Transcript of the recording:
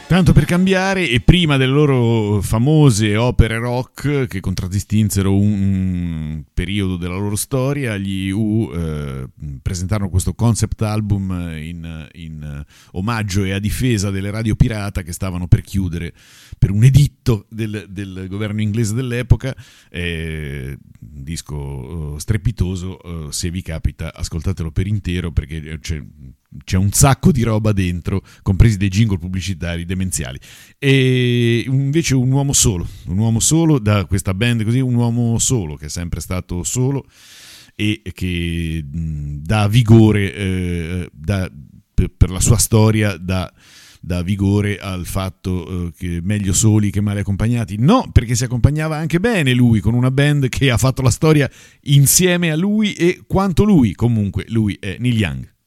Tanto per cambiare, e prima delle loro famose opere rock che contraddistinsero un periodo della loro storia, gli presentarono questo concept album in omaggio e a difesa delle radio pirata che stavano per chiudere per un editto del governo inglese dell'epoca. Un disco strepitoso, se vi capita ascoltatelo per intero, perché c'è un sacco di roba dentro, compresi dei jingle pubblicitari demenziali. E invece un uomo solo da questa band così, un uomo solo che è sempre stato solo e che dà vigore per la sua storia, dà vigore al fatto che meglio soli che male accompagnati. No, perché si accompagnava anche bene lui con una band che ha fatto la storia insieme a lui, e quanto lui, comunque lui è Neil Young.